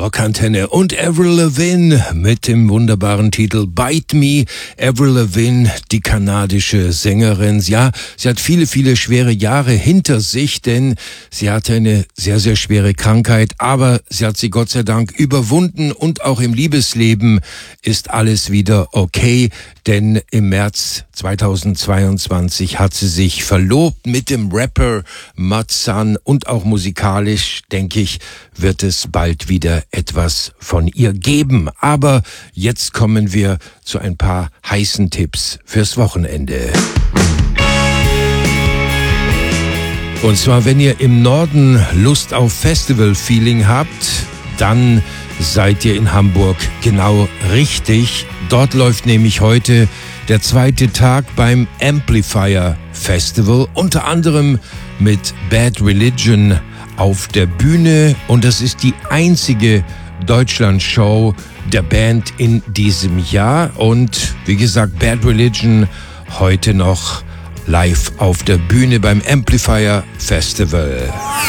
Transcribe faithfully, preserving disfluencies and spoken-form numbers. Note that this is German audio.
Rockantenne und Avril Lavigne mit dem wunderbaren Titel Bite Me. Avril Lavigne, die kanadische Sängerin. Ja, sie hat viele, viele schwere Jahre hinter sich, denn sie hatte eine sehr, sehr schwere Krankheit, aber sie hat sie Gott sei Dank überwunden und auch im Liebesleben ist alles wieder okay, denn im März zweitausendzweiundzwanzig hat sie sich verlobt mit dem Rapper Mud Sun und auch musikalisch, denke ich, wird es bald wieder etwas von ihr geben. Aber jetzt kommen wir zu ein paar heißen Tipps fürs Wochenende. Und zwar, wenn ihr im Norden Lust auf Festival-Feeling habt, dann seid ihr in Hamburg genau richtig. Dort läuft nämlich heute der zweite Tag beim Amplifier Festival, unter anderem mit Bad Religion auf der Bühne, und das ist die einzige Deutschland-Show der Band in diesem Jahr. Und wie gesagt, Bad Religion heute noch live auf der Bühne beim Amplifier Festival.